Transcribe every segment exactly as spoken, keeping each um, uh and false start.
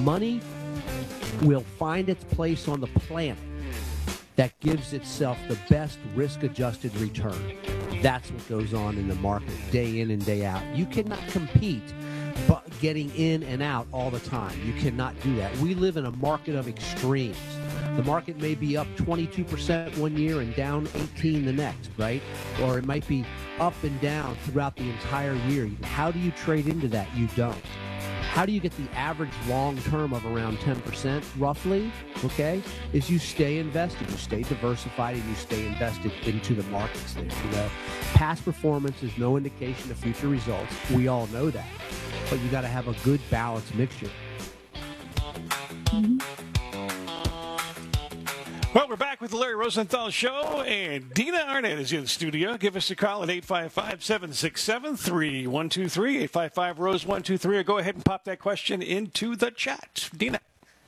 Money will find its place on the planet that gives itself the best risk-adjusted return. That's what goes on in the market day in and day out. You cannot compete but getting in and out all the time. You cannot do that. We live in a market of extremes. The market may be up twenty-two percent one year and down eighteen the next, right? Or it might be up and down throughout the entire year. How do you trade into that? You don't. How do you get the average long term of around ten percent roughly, okay, is you stay invested, you stay diversified, and you stay invested into the markets there. You know, past performance is no indication of future results. We all know that. But you got to have a good balanced mixture. Mm-hmm. Well, we're back with the Larry Rosenthal Show, and Dina Arnett is in the studio. Give us a call at eight five five, seven six seven, three one two three, eight five five, ROSE one two three, or go ahead and pop that question into the chat. Dina.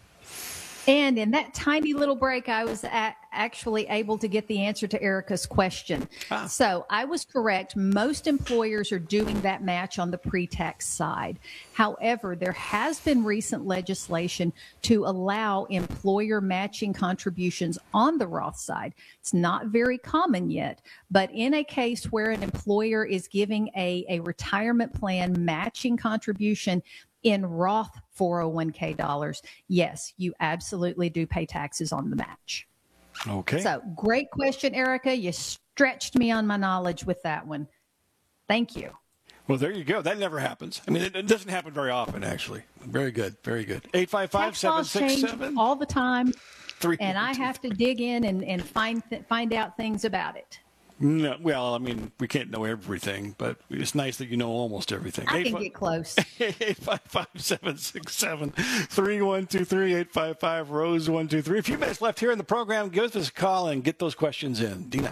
And in that tiny little break, I was at actually able to get the answer to Erica's question. Ah. So I was correct. Most employers are doing that match on the pre-tax side. However, there has been recent legislation to allow employer matching contributions on the Roth side. It's not very common yet, but in a case where an employer is giving a, a retirement plan matching contribution in Roth four oh one k dollars, yes, you absolutely do pay taxes on the match. Okay. So great question, Erica. You stretched me on my knowledge with that one. Thank you. Well, there you go. That never happens. I mean, it, it doesn't happen very often, actually. Very good. Very good. eight five five, seven six seven all the time. Three, and I have to dig in and, and find th- find out things about it. No, well, I mean, we can't know everything, but it's nice that you know almost everything. I can get close. eight five five, seven six seven, three one two three, eight five five, ROSE one two three. A few minutes left here in the program. Give us a call and get those questions in. Dina.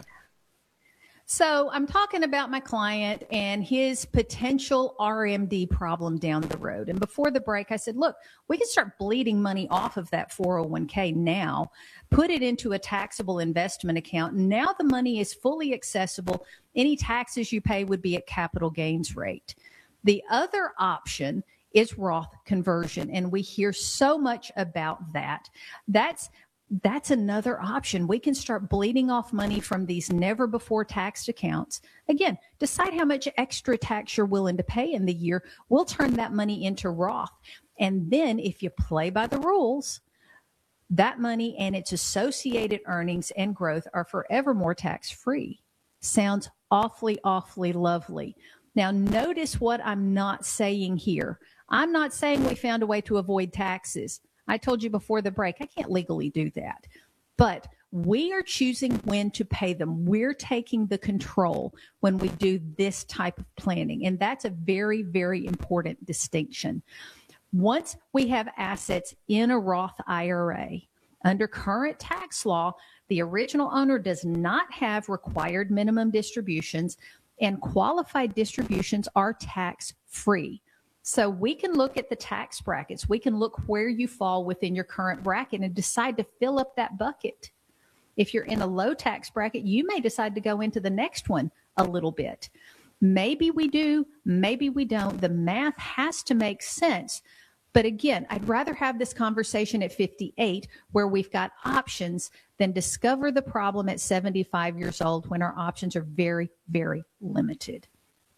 So I'm talking about my client and his potential R M D problem down the road. And before the break, I said, look, we can start bleeding money off of that four oh one k now, put it into a taxable investment account. Now the money is fully accessible. Any taxes you pay would be at capital gains rate. The other option is Roth conversion. And we hear so much about that. That's That's another option. We can start bleeding off money from these never before taxed accounts. Again, decide how much extra tax you're willing to pay in the year. We'll turn that money into Roth. And then if you play by the rules, that money and its associated earnings and growth are forever more tax-free. Sounds awfully, awfully lovely. Now, notice what I'm not saying here. I'm not saying we found a way to avoid taxes. I told you before the break, I can't legally do that. But we are choosing when to pay them. We're taking the control when we do this type of planning. And that's a very, very important distinction. Once we have assets in a Roth I R A, under current tax law, the original owner does not have required minimum distributions, and qualified distributions are tax-free. So we can look at the tax brackets. We can look where you fall within your current bracket and decide to fill up that bucket. If you're in a low tax bracket, you may decide to go into the next one a little bit. Maybe we do, maybe we don't. The math has to make sense. But again, I'd rather have this conversation at fifty-eight where we've got options than discover the problem at seventy-five years old when our options are very, very limited.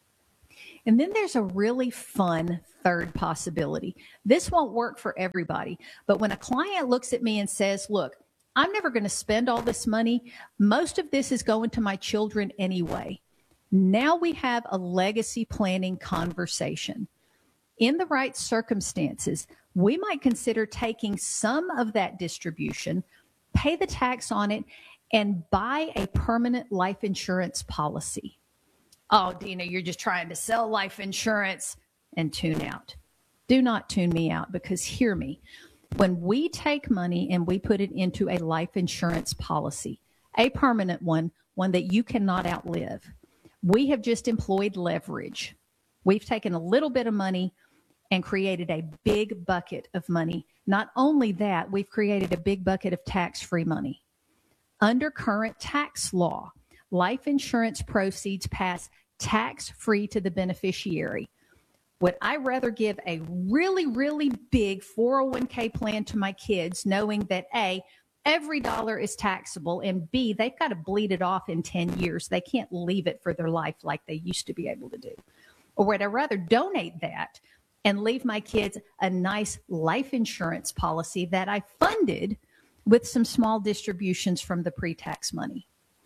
And then there's a really fun third possibility. This won't work for everybody, but when a client looks at me and says, look, I'm never going to spend all this money. Most of this is going to my children anyway. Now we have a legacy planning conversation. In the right circumstances, we might consider taking some of that distribution, pay the tax on it, and buy a permanent life insurance policy. Oh, Dina, you're just trying to sell life insurance, and tune out. Do not tune me out, because hear me. When we take money and we put it into a life insurance policy, a permanent one, one that you cannot outlive, we have just employed leverage. We've taken a little bit of money and created a big bucket of money. Not only that, we've created a big bucket of tax-free money. Under current tax law, life insurance proceeds pass tax-free to the beneficiary. Would I rather give a really, really big four oh one k plan to my kids, knowing that A, every dollar is taxable, and B, they've got to bleed it off in ten years. They can't leave it for their life like they used to be able to do. Or would I rather donate that and leave my kids a nice life insurance policy that I funded with some small distributions from the pre-tax money?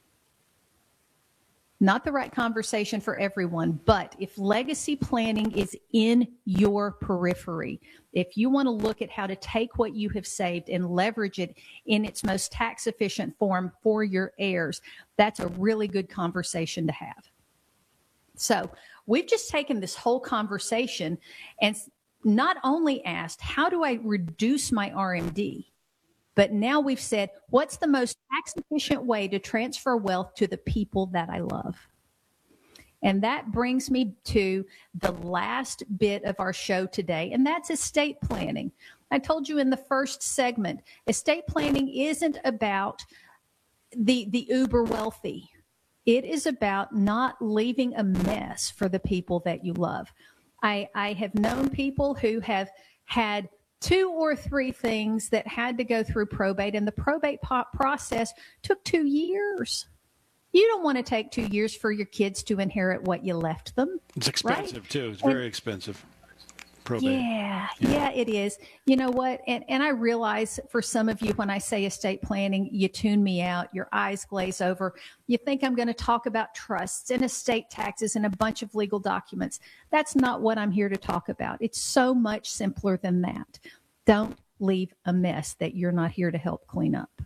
Not the right conversation for everyone, but if legacy planning is in your periphery, if you want to look at how to take what you have saved and leverage it in its most tax efficient form for your heirs, that's a really good conversation to have. So we've just taken this whole conversation and not only asked, how do I reduce my R M D? But now we've said, what's the most tax efficient way to transfer wealth to the people that I love? And that brings me to the last bit of our show today, and that's estate planning. I told you in the first segment, estate planning isn't about the, the uber wealthy. It is about not leaving a mess for the people that you love. I, I have known people who have had two or three things that had to go through probate, and the probate po- process took two years. You don't want to take two years for your kids to inherit what you left them. It's expensive, right? too. It's very and, expensive. Probate. Yeah, yeah, yeah, it is. You know what? And, and I realize for some of you, when I say estate planning, you tune me out, your eyes glaze over. You think I'm going to talk about trusts and estate taxes and a bunch of legal documents. That's not what I'm here to talk about. It's so much simpler than that. Don't leave a mess that you're not here to help clean up.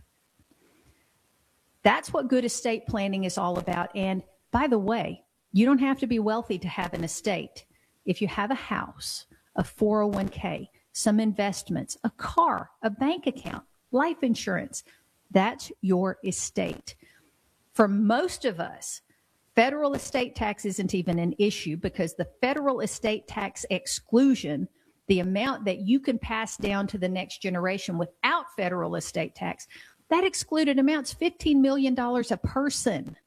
That's what good estate planning is all about. And by the way, you don't have to be wealthy to have an estate. If you have a house, a four oh one k, some investments, a car, a bank account, life insurance, that's your estate. For most of us, federal estate tax isn't even an issue because the federal estate tax exclusion, the amount that you can pass down to the next generation without federal estate tax, that excluded amount's fifteen million dollars a person.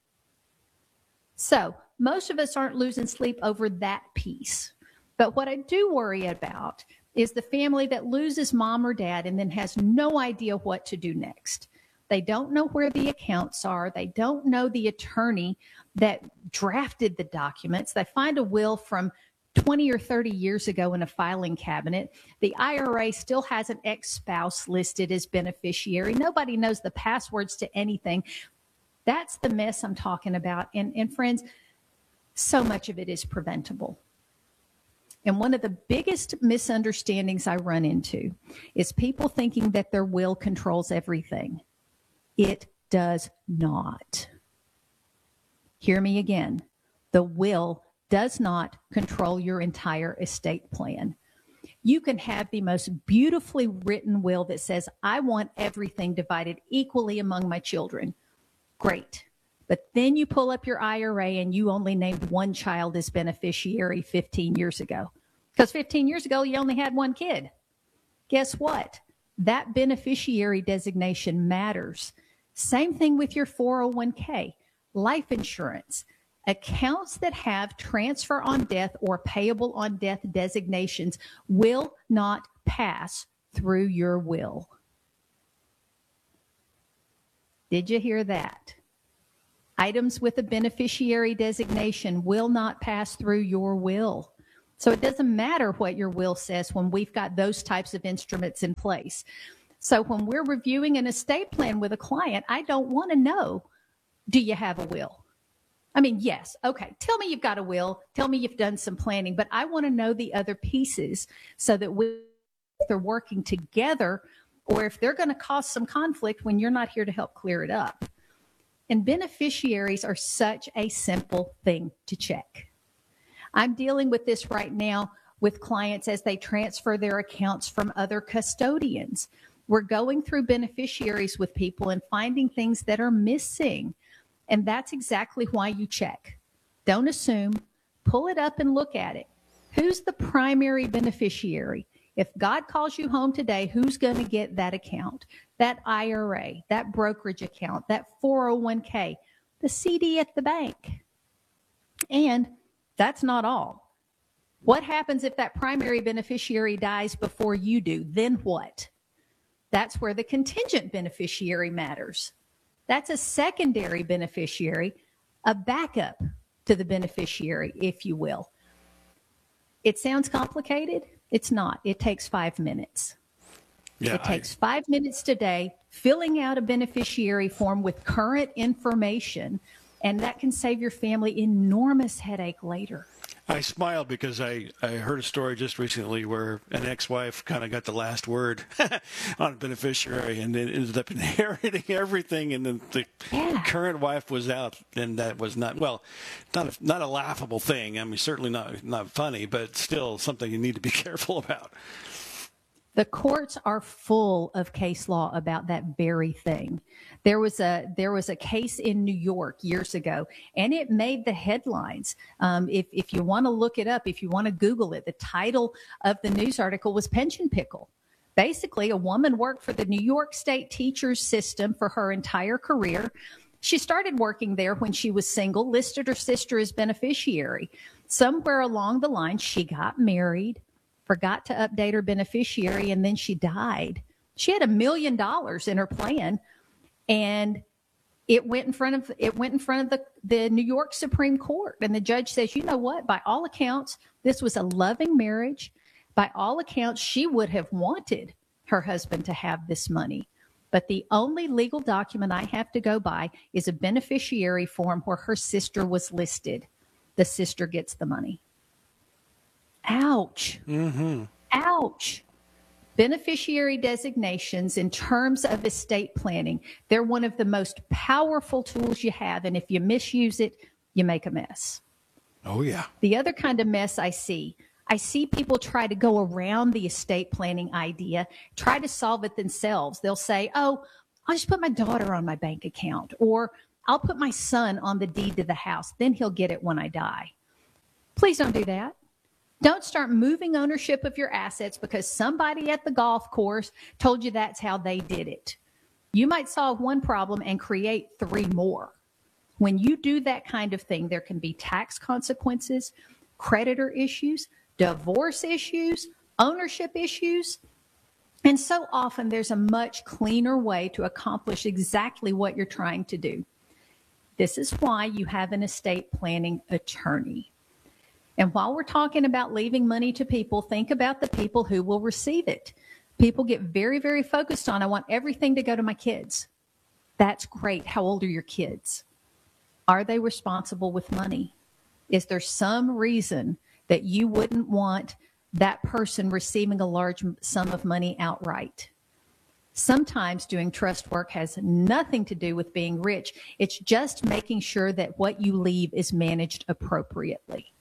So most of us aren't losing sleep over that piece. But what I do worry about is the family that loses mom or dad and then has no idea what to do next. They don't know where the accounts are. They don't know the attorney that drafted the documents. They find a will from twenty or thirty years ago in a filing cabinet. The I R A still has an ex-spouse listed as beneficiary. Nobody knows the passwords to anything. That's the mess I'm talking about. And, and friends, so much of it is preventable. And one of the biggest misunderstandings I run into is people thinking that their will controls everything. It does not. Hear me again. The will does not control your entire estate plan. You can have the most beautifully written will that says, I want everything divided equally among my children. Great. But then you pull up your I R A and you only named one child as beneficiary fifteen years ago. Because fifteen years ago, you only had one kid. Guess what? That beneficiary designation matters. Same thing with your four oh one k, life insurance. Accounts that have transfer on death or payable on death designations will not pass through your will. Did you hear that? Items with a beneficiary designation will not pass through your will. So it doesn't matter what your will says when we've got those types of instruments in place. So when we're reviewing an estate plan with a client, I don't want to know, do you have a will? I mean, yes, okay, tell me you've got a will, tell me you've done some planning, but I want to know the other pieces so that we, if they're working together or if they're going to cause some conflict when you're not here to help clear it up. And beneficiaries are such a simple thing to check. I'm dealing with this right now with clients as they transfer their accounts from other custodians. We're going through beneficiaries with people and finding things that are missing. And that's exactly why you check. Don't assume. Pull it up and look at it. Who's the primary beneficiary? If God calls you home today, who's going to get that account, that I R A, that brokerage account, that four oh one k, the C D at the bank? And that's not all. What happens if that primary beneficiary dies before you do? Then what? That's where the contingent beneficiary matters. That's a secondary beneficiary, a backup to the beneficiary, if you will. It sounds complicated. It's not. It takes five minutes. Yeah, it takes I, five minutes today, filling out a beneficiary form with current information, and that can save your family enormous headache later. I smiled because I, I heard a story just recently where an ex-wife kind of got the last word on a beneficiary and then ended up inheriting everything. And then the Yeah. current wife was out, and that was not, well, not a, not a laughable thing. I mean, certainly not, not funny, but still something you need to be careful about. The courts are full of case law about that very thing. There was a there was a case in New York years ago, and it made the headlines. Um, if if you want to look it up, if you want to Google it, the title of the news article was Pension Pickle. Basically, a woman worked for the New York State teachers system for her entire career. She started working there when she was single, listed her sister as beneficiary. Somewhere along the line, she got married, forgot to update her beneficiary, and then she died. She had a million dollars in her plan, and it went in front of it went in front of the, the New York Supreme Court. And the judge says, you know what? By all accounts, this was a loving marriage. By all accounts, she would have wanted her husband to have this money. But the only legal document I have to go by is a beneficiary form where her sister was listed. The sister gets the money. Ouch. Mm-hmm. Ouch. Beneficiary designations in terms of estate planning, they're one of the most powerful tools you have. And if you misuse it, you make a mess. Oh, yeah. The other kind of mess I see, I see people try to go around the estate planning idea, try to solve it themselves. They'll say, oh, I'll just put my daughter on my bank account, or I'll put my son on the deed to the house. Then he'll get it when I die. Please don't do that. Don't start moving ownership of your assets because somebody at the golf course told you that's how they did it. You might solve one problem and create three more. When you do that kind of thing, there can be tax consequences, creditor issues, divorce issues, ownership issues. And so often there's a much cleaner way to accomplish exactly what you're trying to do. This is why you have an estate planning attorney. And while we're talking about leaving money to people, think about the people who will receive it. People get very, very focused on, I want everything to go to my kids. That's great. How old are your kids? Are they responsible with money? Is there some reason that you wouldn't want that person receiving a large sum of money outright? Sometimes doing trust work has nothing to do with being rich. It's just making sure that what you leave is managed appropriately.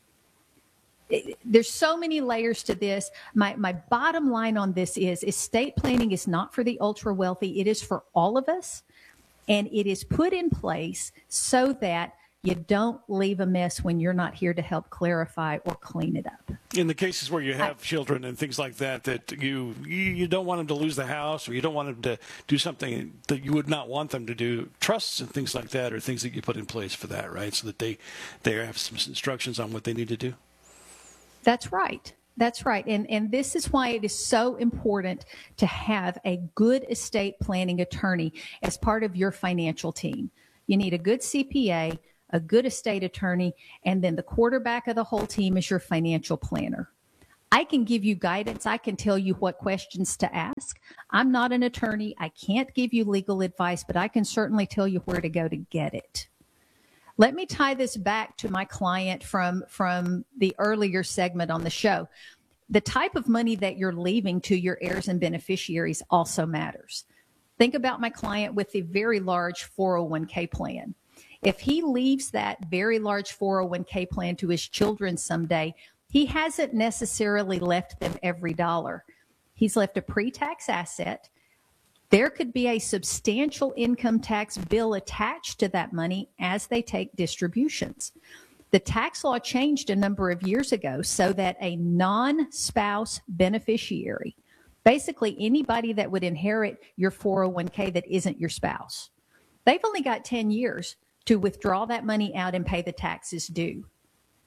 There's so many layers to this. My, my bottom line on this is estate planning is not for the ultra wealthy. It is for all of us. And it is put in place so that you don't leave a mess when you're not here to help clarify or clean it up. In the cases where you have I, children and things like that, that you you don't want them to lose the house, or you don't want them to do something that you would not want them to do, trusts and things like that are things that you put in place for that, right? So that they, they have some instructions on what they need to do. That's right. That's right. And, and this is why it is so important to have a good estate planning attorney as part of your financial team. You need a good C P A, a good estate attorney, and then the quarterback of the whole team is your financial planner. I can give you guidance. I can tell you what questions to ask. I'm not an attorney. I can't give you legal advice, but I can certainly tell you where to go to get it. Let me tie this back to my client from, from the earlier segment on the show. The type of money that you're leaving to your heirs and beneficiaries also matters. Think about my client with the very large four oh one k plan. If he leaves that very large four oh one k plan to his children someday, he hasn't necessarily left them every dollar. He's left a pre-tax asset. There could be a substantial income tax bill attached to that money as they take distributions. The tax law changed a number of years ago so that a non-spouse beneficiary, basically anybody that would inherit your four oh one k that isn't your spouse, they've only got ten years to withdraw that money out and pay the taxes due.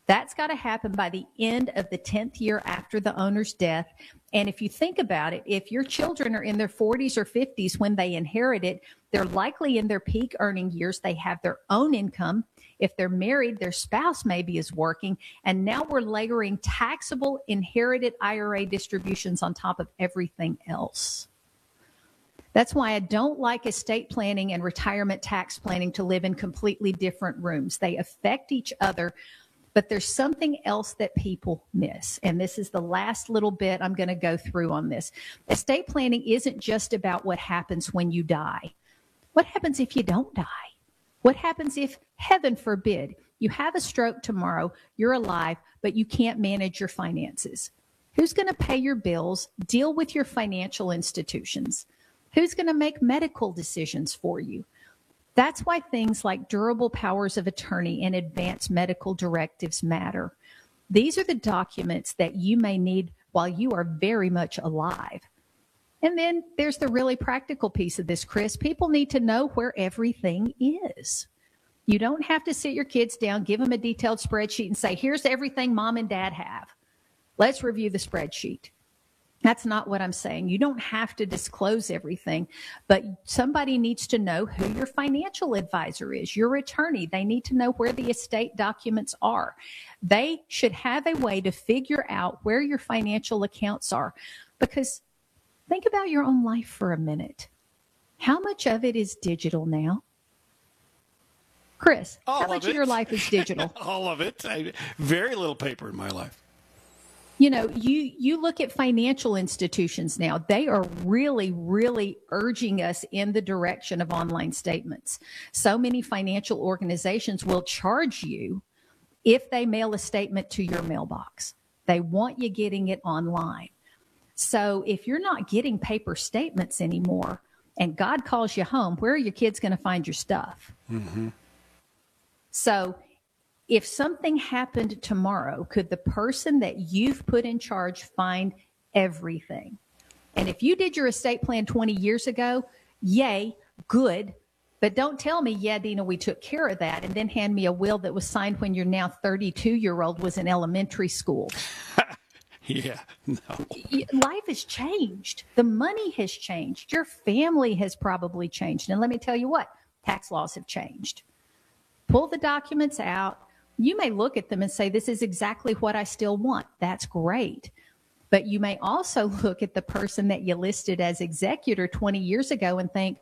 That's got to happen by the end of the tenth year after the owner's death. And if you think about it, if your children are in their forties or fifties when they inherit it, they're likely in their peak earning years. They have their own income. If they're married, their spouse maybe is working. And now we're layering taxable inherited I R A distributions on top of everything else. That's why I don't like estate planning and retirement tax planning to live in completely different rooms. They affect each other. But there's something else that people miss. And this is the last little bit I'm going to go through on this. Estate planning isn't just about what happens when you die. What happens if you don't die? What happens if, heaven forbid, you have a stroke tomorrow, you're alive, but you can't manage your finances? Who's going to pay your bills, deal with your financial institutions? Who's going to make medical decisions for you? That's why things like durable powers of attorney and advanced medical directives matter. These are the documents that you may need while you are very much alive. And then there's the really practical piece of this, Chris. People need to know where everything is. You don't have to sit your kids down, give them a detailed spreadsheet and say, here's everything mom and dad have. Let's review the spreadsheet. That's not what I'm saying. You don't have to disclose everything, but somebody needs to know who your financial advisor is, your attorney. They need to know where the estate documents are. They should have a way to figure out where your financial accounts are, because think about your own life for a minute. How much of it is digital now? Chris, All how much of, of your life is digital? All of it. I, very little paper in my life. You know, you, you look at financial institutions now, they are really, really urging us in the direction of online statements. So many financial organizations will charge you if they mail a statement to your mailbox. They want you getting it online. So if you're not getting paper statements anymore and God calls you home, where are your kids going to find your stuff? Mm-hmm. So if something happened tomorrow, could the person that you've put in charge find everything? And if you did your estate plan twenty years ago, yay, good. But don't tell me, yeah, Dina, we took care of that, and then hand me a will that was signed when your now thirty-two-year-old was in elementary school. Yeah, no. Life has changed. The money has changed. Your family has probably changed. And let me tell you what, tax laws have changed. Pull the documents out. You may look at them and say, this is exactly what I still want. That's great. But you may also look at the person that you listed as executor twenty years ago and think,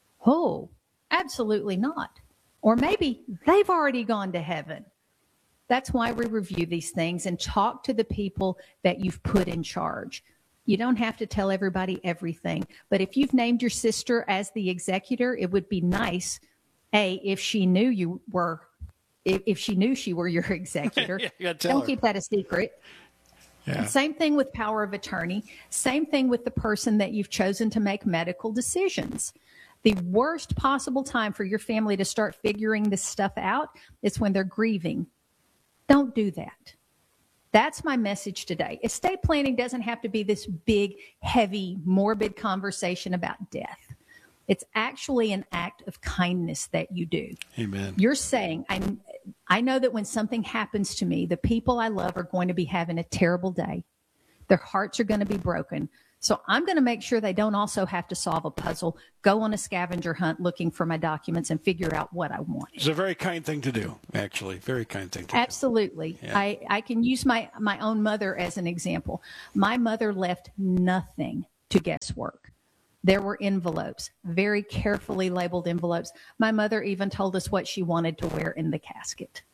oh, absolutely not. Or maybe they've already gone to heaven. That's why we review these things and talk to the people that you've put in charge. You don't have to tell everybody everything. But if you've named your sister as the executor, it would be nice, A, if she knew you were If, if she knew she were your executor. Yeah, don't her. keep that a secret. Yeah. And same thing with power of attorney. Same thing with the person that you've chosen to make medical decisions. The worst possible time for your family to start figuring this stuff out is when they're grieving. Don't do that. That's my message today. Estate planning doesn't have to be this big, heavy, morbid conversation about death. It's actually an act of kindness that you do. Amen. You're saying, I, I know that when something happens to me, the people I love are going to be having a terrible day. Their hearts are going to be broken. So I'm going to make sure they don't also have to solve a puzzle, go on a scavenger hunt looking for my documents and figure out what I want. It's a very kind thing to do, actually. Very kind thing to Absolutely. do. Absolutely. Yeah. I, I can use my, my own mother as an example. My mother left nothing to guesswork. There were envelopes, very carefully labeled envelopes. My mother even told us what she wanted to wear in the casket.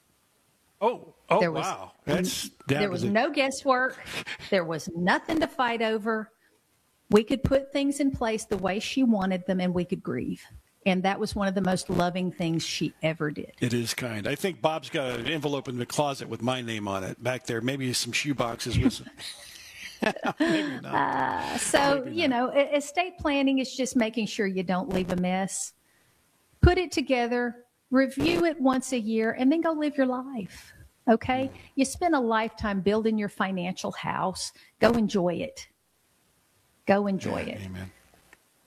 Oh, oh there was, wow. That's There was the... no guesswork. There was nothing to fight over. We could put things in place the way she wanted them, and we could grieve. And that was one of the most loving things she ever did. It is kind. I think Bob's got an envelope in the closet with my name on it back there. Maybe some shoe boxes with some... Maybe not. Uh, so, Maybe you not. know, estate planning is just making sure you don't leave a mess. Put it together, review it once a year, and then go live your life. Okay? You spend a lifetime building your financial house. Go enjoy it. Go enjoy Yeah, it. Amen.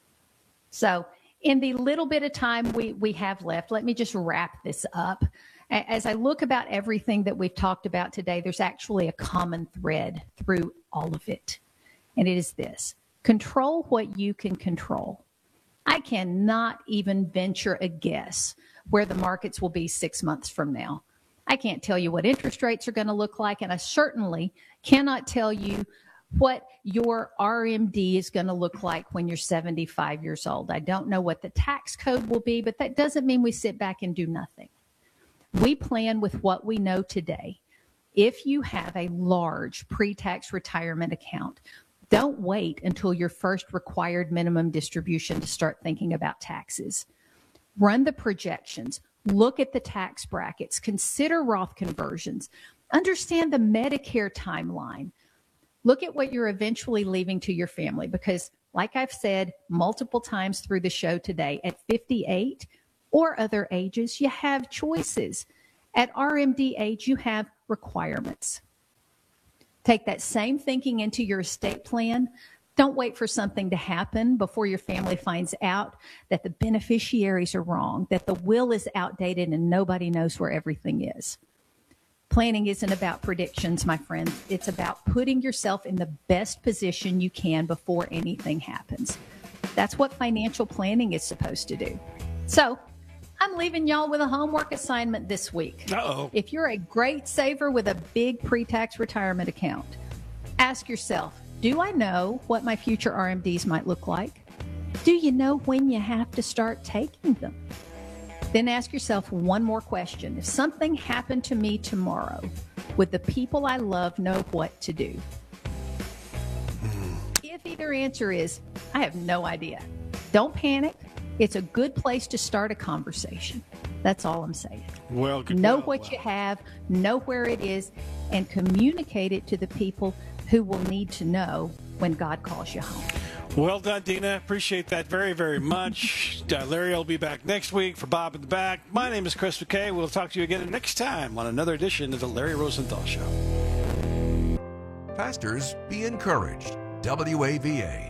So, in the little bit of time we, we have left, let me just wrap this up. as I look about everything that we've talked about today, there's actually a common thread through all of it. And it is this: control what you can control. I cannot even venture a guess where the markets will be six months from now. I can't tell you what interest rates are going to look like, and I certainly cannot tell you what your R M D is going to look like when you're seventy-five years old. I don't know what the tax code will be, but that doesn't mean we sit back and do nothing. We plan with what we know today. If you have a large pre-tax retirement account, don't wait until your first required minimum distribution to start thinking about taxes. Run the projections. Look at the tax brackets. Consider Roth conversions. Understand the Medicare timeline. Look at what you're eventually leaving to your family, because like I've said multiple times through the show today, at fifty-eight or other ages, you have choices. At R M D age, you have requirements. Take that same thinking into your estate plan. Don't wait for something to happen before your family finds out that the beneficiaries are wrong, that the will is outdated and nobody knows where everything is. Planning isn't about predictions, my friends. It's about putting yourself in the best position you can before anything happens. That's what financial planning is supposed to do. So I'm leaving y'all with a homework assignment this week. Uh-oh. If you're a great saver with a big pre-tax retirement account, ask yourself, do I know what my future R M Ds might look like? Do you know when you have to start taking them? Then ask yourself one more question. If something happened to me tomorrow, would the people I love know what to do? Mm. If either answer is, I have no idea, don't panic. It's a good place to start a conversation. That's all I'm saying. Well, good. Know well, what well. you have, know where it is, and communicate it to the people who will need to know when God calls you home. Well done, Dina. Appreciate that very, very much. uh, Larry will be back next week. For Bob in the back, my name is Chris McKay. We'll talk to you again next time on another edition of the Larry Rosenthal Show. Pastors, be encouraged. W A V A.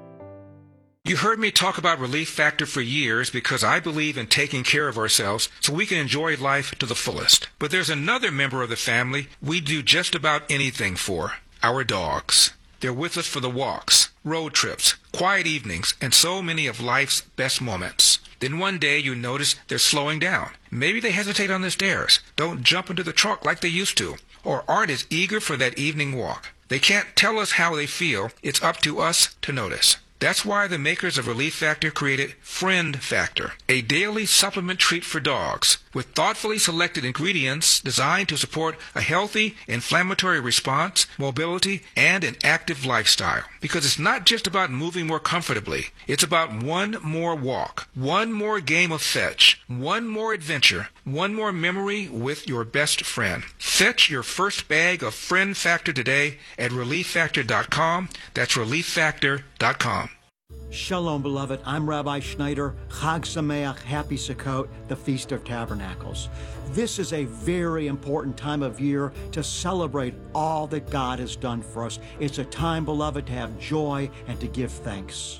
You heard me talk about Relief Factor for years because I believe in taking care of ourselves so we can enjoy life to the fullest. But there's another member of the family we do just about anything for: our dogs. They're with us for the walks, road trips, quiet evenings, and so many of life's best moments. Then one day you notice they're slowing down. Maybe they hesitate on the stairs, don't jump into the truck like they used to, or aren't as eager for that evening walk. They can't tell us how they feel. It's up to us to notice. That's why the makers of Relief Factor created Friend Factor, a daily supplement treat for dogs with thoughtfully selected ingredients designed to support a healthy inflammatory response, mobility, and an active lifestyle. Because it's not just about moving more comfortably. It's about one more walk, one more game of fetch, one more adventure, one more memory with your best friend. Fetch your first bag of Friend Factor today at relief factor dot com. That's relief factor dot com. Shalom, beloved. I'm Rabbi Schneider. Chag Sameach, Happy Sukkot, the Feast of Tabernacles. This is a very important time of year to celebrate all that God has done for us. It's a time, beloved, to have joy and to give thanks.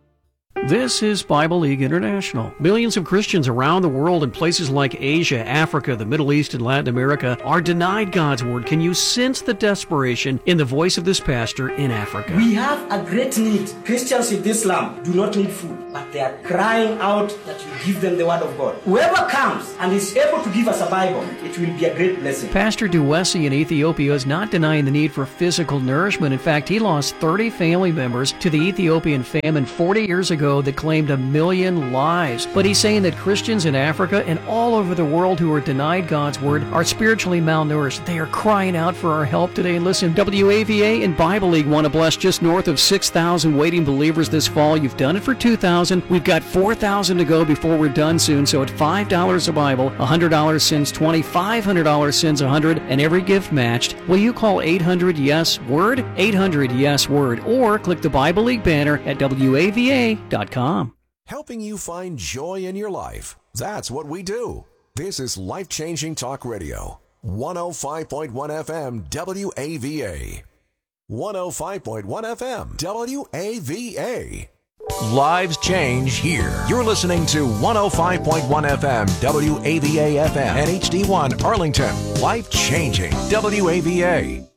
This is Bible League International. Millions of Christians around the world in places like Asia, Africa, the Middle East, and Latin America are denied God's Word. Can you sense the desperation in the voice of this pastor in Africa? We have a great need. Christians in Islam do not need food, but they are crying out that you give them the Word of God. Whoever comes and is able to give us a Bible, it will be a great blessing. Pastor Duwesi in Ethiopia is not denying the need for physical nourishment. In fact, he lost thirty family members to the Ethiopian famine forty years ago that claimed a million lives. But he's saying that Christians in Africa and all over the world who are denied God's Word are spiritually malnourished. They are crying out for our help today. And listen, W A V A and Bible League want to bless just north of six thousand waiting believers this fall. You've done it for two thousand. We've got four thousand to go before we're done soon. So at five dollars a Bible, one hundred dollars sends twenty, five hundred dollars sends one hundred, and every gift matched. Will you call eight hundred yes word, eight hundred yes word, or click the Bible League banner at W A V A dot com. Helping you find joy in your life. That's what we do. This is Life-Changing Talk Radio. one oh five point one F M W A V A. one oh five point one F M W A V A. Lives change here. You're listening to one oh five point one F M, W A V A F M, and H D one Arlington. Life changing, W A V A.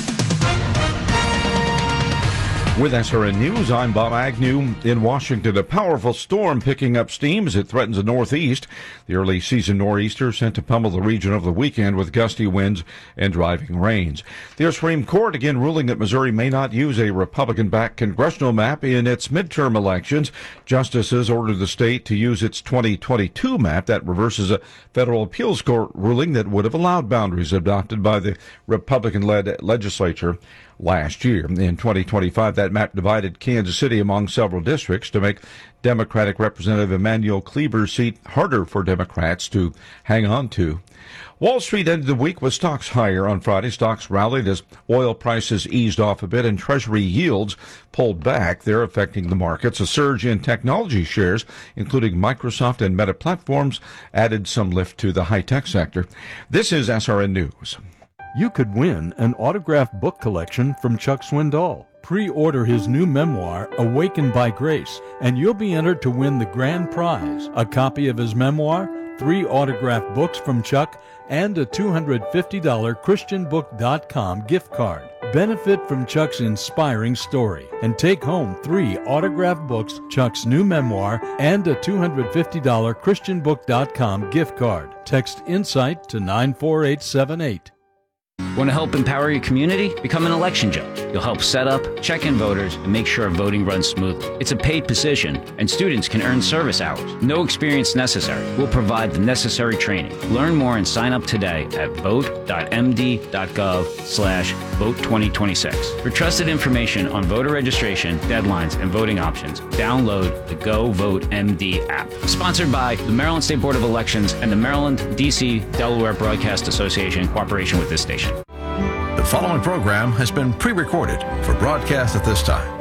With S R N News, I'm Bob Agnew. In Washington, a powerful storm picking up steam as it threatens the northeast. The early season nor'easter sent to pummel the region over the weekend with gusty winds and driving rains. The Supreme Court again ruling that Missouri may not use a Republican-backed congressional map in its midterm elections. Justices ordered the state to use its twenty twenty-two map that reverses a federal appeals court ruling that would have allowed boundaries adopted by the Republican-led legislature last year. In twenty twenty-five, that map divided Kansas City among several districts to make Democratic Representative Emanuel Cleaver's seat harder for Democrats to hang on to. Wall Street ended the week with stocks higher on Friday. Stocks rallied as oil prices eased off a bit and Treasury yields pulled back. They're affecting the markets. A surge in technology shares, including Microsoft and Meta Platforms, added some lift to the high-tech sector. This is S R N News. You could win an autographed book collection from Chuck Swindoll. Pre-order his new memoir, Awakened by Grace, and you'll be entered to win the grand prize, a copy of his memoir, three autographed books from Chuck, and a two hundred fifty dollars Christian book dot com gift card. Benefit from Chuck's inspiring story and take home three autographed books, Chuck's new memoir, and a two hundred fifty dollars Christian book dot com gift card. Text INSIGHT to nine four eight seven eight. Want to help empower your community? Become an election judge. You'll help set up, check in voters, and make sure voting runs smoothly. It's a paid position, and students can earn service hours. No experience necessary. We'll provide the necessary training. Learn more and sign up today at vote dot m d dot gov slash vote twenty twenty-six. For trusted information on voter registration, deadlines, and voting options, download the Go Vote M D app. Sponsored by the Maryland State Board of Elections and the Maryland, D C, Delaware Broadcast Association in cooperation with this station. The following program has been pre-recorded for broadcast at this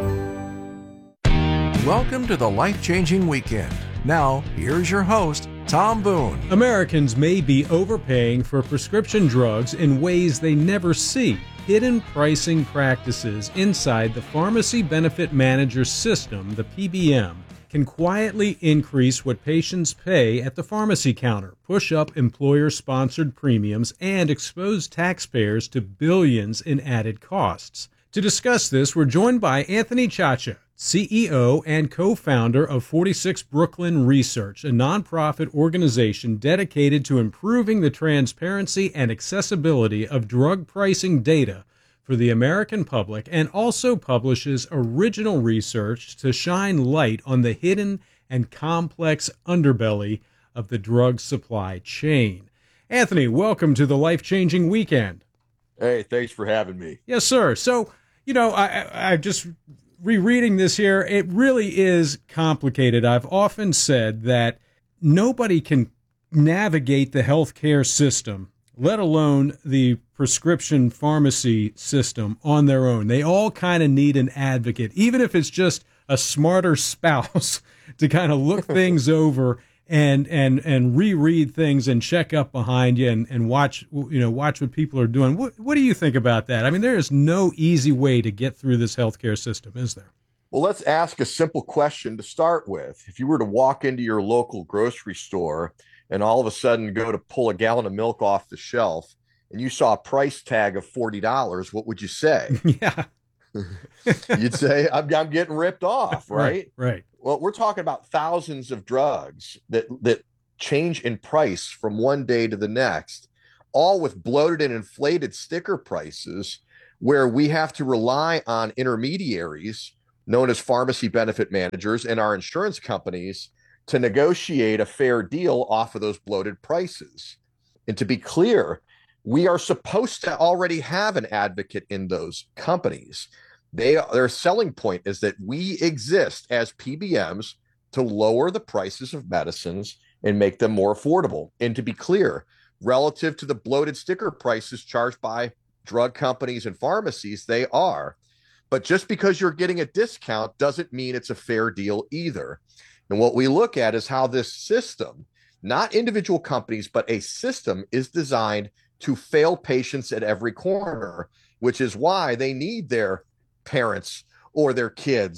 time. Welcome to the life-changing weekend. Now, here's your host, Tom Boone. Americans may be overpaying for prescription drugs in ways they never see. Hidden pricing practices inside the Pharmacy Benefit Manager system, the P B M, can quietly increase what patients pay at the pharmacy counter, push up employer-sponsored premiums, and expose taxpayers to billions in added costs. To discuss this, we're joined by Anthony Chacha, C E O and co-founder of forty-six Brooklyn Research, a nonprofit organization dedicated to improving the transparency and accessibility of drug pricing data for the American public, and also publishes original research to shine light on the hidden and complex underbelly of the drug supply chain. Anthony, welcome to the Life-Changing Weekend. Hey, thanks for having me. Yes, sir. So, you know, I, I, I just rereading this here, it really is complicated. I've often said that nobody can navigate the healthcare system, let alone the prescription pharmacy system, on their own. They all kind of need an advocate, even if it's just a smarter spouse to kind of look things over and and and reread things and check up behind you and, and watch you know watch what people are doing. What what do you think about that? I mean, there is no easy way to get through this healthcare system, is there? Well, let's ask a simple question to start with. If you were to walk into your local grocery store and all of a sudden go to pull a gallon of milk off the shelf, and you saw a price tag of forty dollars, what would you say? Yeah. You'd say, I'm, I'm getting ripped off, right? Right, right. Well, we're talking about thousands of drugs that, that change in price from one day to the next, all with bloated and inflated sticker prices, where we have to rely on intermediaries known as pharmacy benefit managers and our insurance companies to negotiate a fair deal off of those bloated prices. And to be clear, we are supposed to already have an advocate in those companies. They, their selling point is that we exist as P B Ms to lower the prices of medicines and make them more affordable. And to be clear, relative to the bloated sticker prices charged by drug companies and pharmacies, they are. But just because you're getting a discount doesn't mean it's a fair deal either. And what we look at is how this system, not individual companies, but a system, is designed to fail patients at every corner, which is why they need their parents or their kids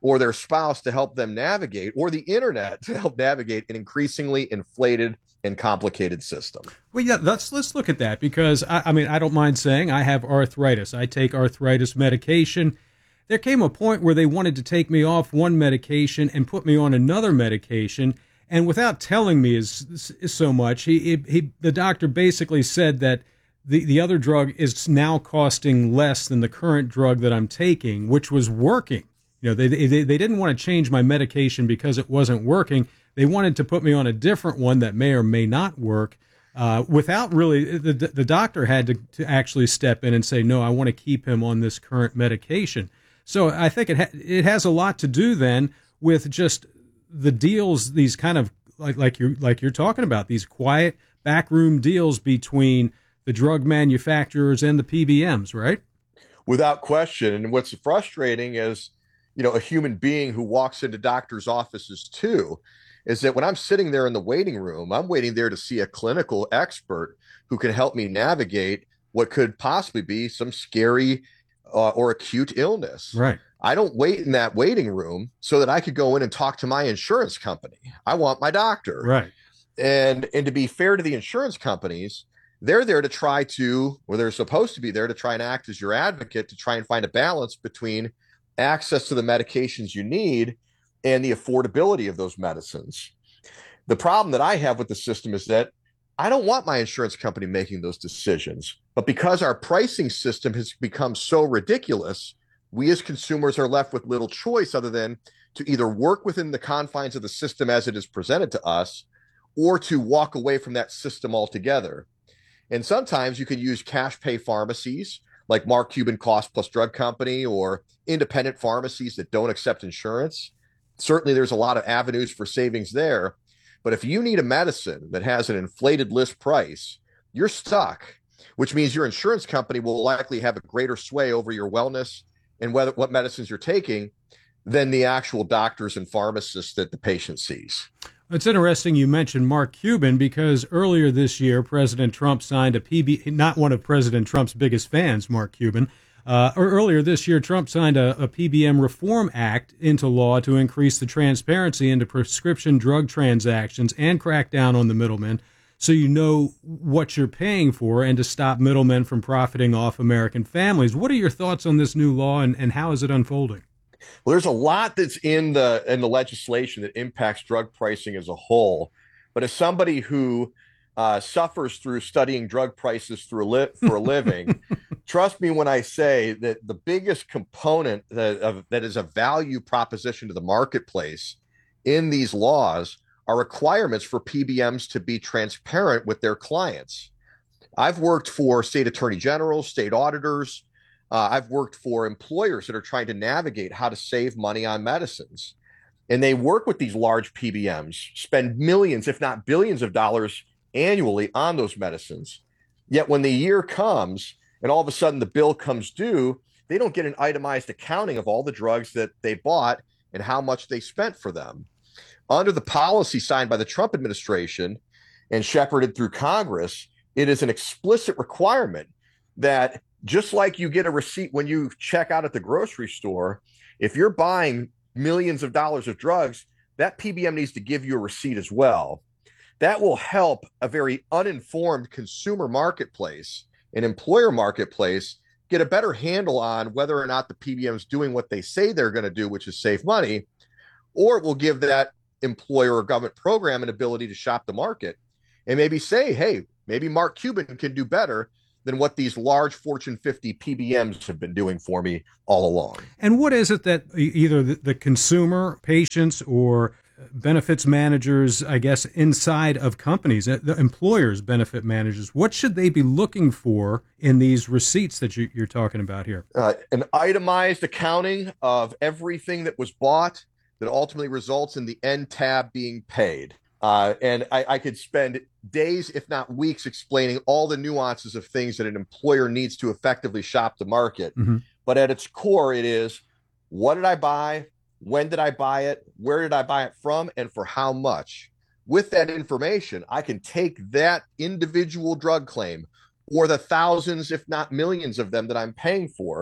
or their spouse to help them navigate, or the internet to help navigate an increasingly inflated and complicated system. Well, yeah, let's let's look at that, because I, I mean, I don't mind saying I have arthritis. I take arthritis medication. There came a point where they wanted to take me off one medication and put me on another medication, and without telling me is, is so much, he, he he the doctor basically said that the the other drug is now costing less than the current drug that I'm taking, which was working. You know, they they they didn't want to change my medication because it wasn't working. They wanted to put me on a different one that may or may not work, uh, without really, the, the doctor had to, to actually step in and say, no, I want to keep him on this current medication. So I think it ha- it has a lot to do then with just the deals, these kind of, like, like you're, like you're talking about, these quiet backroom deals between the drug manufacturers and the P B Ms, right? Without question. And what's frustrating is, you know, a human being who walks into doctors' offices too, is that when I'm sitting there in the waiting room, I'm waiting there to see a clinical expert who can help me navigate what could possibly be some scary uh, or acute illness. Right. I don't wait in that waiting room so that I could go in and talk to my insurance company. I want my doctor. Right. And and to be fair to the insurance companies, they're there to try to, or they're supposed to be there to try and act as your advocate to try and find a balance between access to the medications you need and the affordability of those medicines. The problem that I have with the system is that I don't want my insurance company making those decisions. But because our pricing system has become so ridiculous, we as consumers are left with little choice other than to either work within the confines of the system as it is presented to us, or to walk away from that system altogether. And sometimes you can use cash pay pharmacies like Mark Cuban Cost Plus Drug Company, or independent pharmacies that don't accept insurance. Certainly there's a lot of avenues for savings there. But if you need a medicine that has an inflated list price, you're stuck, which means your insurance company will likely have a greater sway over your wellness and whether what medicines you're taking than the actual doctors and pharmacists that the patient sees. It's interesting you mentioned Mark Cuban, because earlier this year, President Trump signed a P B, not one of President Trump's biggest fans, Mark Cuban, uh, or earlier this year, Trump signed a, a P B M Reform Act into law to increase the transparency into prescription drug transactions and crack down on the middlemen, so you know what you're paying for, and to stop middlemen from profiting off American families. What are your thoughts on this new law, and, and how is it unfolding? Well, there's a lot that's in the in the legislation that impacts drug pricing as a whole. But as somebody who uh, suffers through studying drug prices through a li- for a living, trust me when I say that the biggest component that, of, that is a value proposition to the marketplace in these laws are requirements for P B Ms to be transparent with their clients. I've worked for state attorney generals, state auditors. Uh, I've worked for employers that are trying to navigate how to save money on medicines. And they work with these large P B Ms, spend millions, if not billions of dollars annually on those medicines. Yet when the year comes and all of a sudden the bill comes due, they don't get an itemized accounting of all the drugs that they bought and how much they spent for them. Under the policy signed by the Trump administration and shepherded through Congress, it is an explicit requirement that just like you get a receipt when you check out at the grocery store, if you're buying millions of dollars of drugs, that P B M needs to give you a receipt as well. That will help a very uninformed consumer marketplace, an employer marketplace, get a better handle on whether or not the P B M is doing what they say they're going to do, which is save money, or it will give that employer or government program an ability to shop the market and maybe say, hey, maybe Mark Cuban can do better than what these large Fortune fifty P B Ms have been doing for me all along. And what is it that either the, the consumer, patients, or benefits managers, I guess, inside of companies, the employers, benefit managers, what should they be looking for in these receipts that you, you're talking about here? Uh, an itemized accounting of everything that was bought that ultimately results in the end tab being paid. Uh, and I, I could spend days, if not weeks, explaining all the nuances of things that an employer needs to effectively shop the market. Mm-hmm. But at its core, it is, what did I buy? When did I buy it? Where did I buy it from? And for how much? With that information, I can take that individual drug claim, or the thousands, if not millions of them that I'm paying for,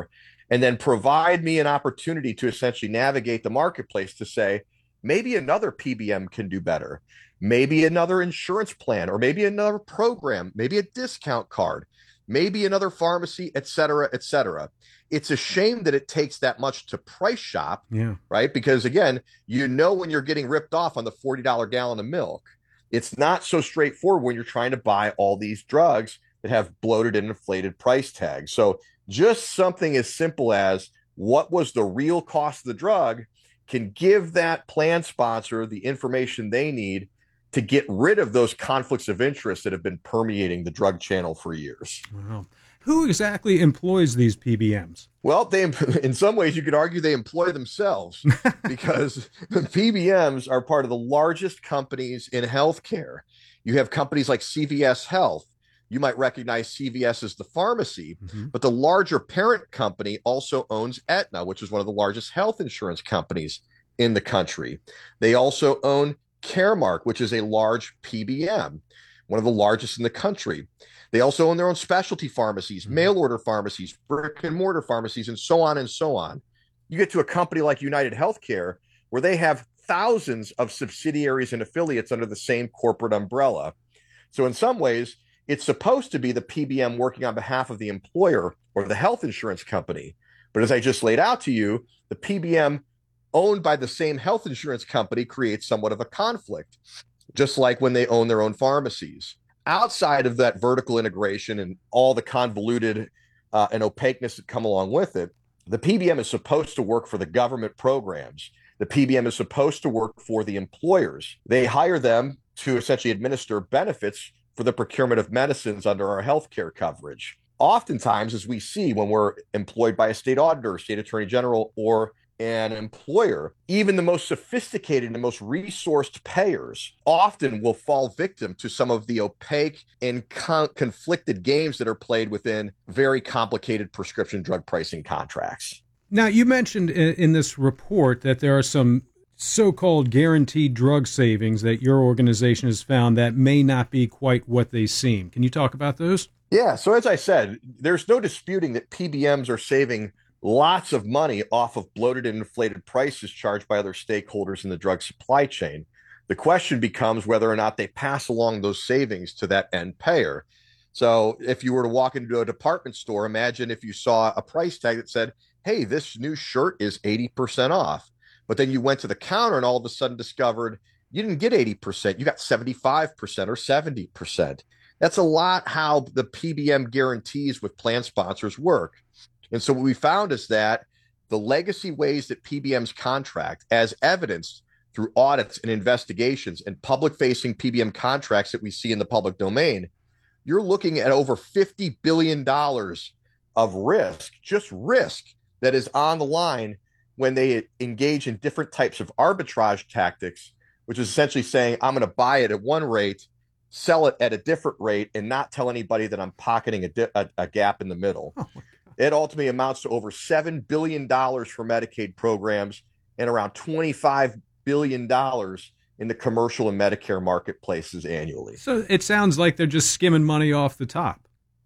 and then provide me an opportunity to essentially navigate the marketplace to say, maybe another P B M can do better. Maybe another insurance plan, or maybe another program, maybe a discount card, maybe another pharmacy, et cetera, et cetera. It's a shame that it takes that much to price shop, yeah. right? Because again, you know when you're getting ripped off on the forty dollar gallon of milk. It's not so straightforward when you're trying to buy all these drugs that have bloated and inflated price tags. So just something as simple as what was the real cost of the drug can give that plan sponsor the information they need to get rid of those conflicts of interest that have been permeating the drug channel for years. Wow. Who exactly employs these P B Ms? Well, they, in some ways, you could argue they employ themselves because the P B Ms are part of the largest companies in healthcare. You have companies like C V S Health. You might recognize C V S as the pharmacy, mm-hmm. but the larger parent company also owns Aetna, which is one of the largest health insurance companies in the country. They also own Caremark, which is a large P B M, one of the largest in the country. They also own their own specialty pharmacies, mm-hmm. mail order pharmacies, brick and mortar pharmacies, and so on and so on. You get to a company like United Healthcare, where they have thousands of subsidiaries and affiliates under the same corporate umbrella. So in some ways, it's supposed to be the P B M working on behalf of the employer or the health insurance company. But as I just laid out to you, the P B M owned by the same health insurance company creates somewhat of a conflict, just like when they own their own pharmacies. Outside of that vertical integration and all the convoluted uh, and opaqueness that come along with it, the P B M is supposed to work for the government programs. The P B M is supposed to work for the employers. They hire them to essentially administer benefits for the procurement of medicines under our healthcare coverage. Oftentimes, as we see when we're employed by a state auditor, state attorney general, or an employer, even the most sophisticated and the most resourced payers often will fall victim to some of the opaque and con- conflicted games that are played within very complicated prescription drug pricing contracts. Now, you mentioned in, in this report that there are some so-called guaranteed drug savings that your organization has found that may not be quite what they seem. Can you talk about those? Yeah. So as I said, there's no disputing that P B Ms are saving lots of money off of bloated and inflated prices charged by other stakeholders in the drug supply chain. The question becomes whether or not they pass along those savings to that end payer. So if you were to walk into a department store, imagine if you saw a price tag that said, hey, this new shirt is eighty percent off. But then you went to the counter and all of a sudden discovered you didn't get eighty percent, you got seventy-five percent or seventy percent. That's a lot how the P B M guarantees with plan sponsors work. And so what we found is that the legacy ways that P B Ms contract, as evidenced through audits and investigations and public-facing P B M contracts that we see in the public domain, you're looking at over fifty billion dollars of risk, just risk that is on the line when they engage in different types of arbitrage tactics, which is essentially saying, I'm going to buy it at one rate, sell it at a different rate, and not tell anybody that I'm pocketing a, di- a, a gap in the middle. Oh, it ultimately amounts to over seven billion dollars for Medicaid programs and around twenty-five billion dollars in the commercial and Medicare marketplaces annually. So it sounds like they're just skimming money off the top.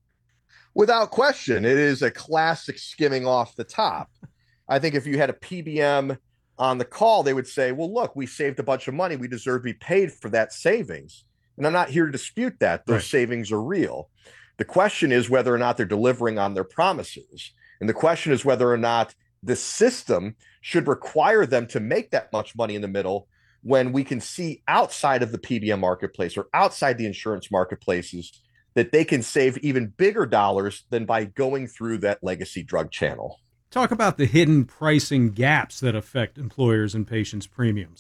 Without question, it is a classic skimming off the top. I think if you had a P B M on the call, they would say, well, look, we saved a bunch of money. We deserve to be paid for that savings. And I'm not here to dispute that. Those right. savings are real. The question is whether or not they're delivering on their promises. And the question is whether or not the system should require them to make that much money in the middle when we can see outside of the P B M marketplace or outside the insurance marketplaces that they can save even bigger dollars than by going through that legacy drug channel. Talk about the hidden pricing gaps that affect employers and patients' premiums.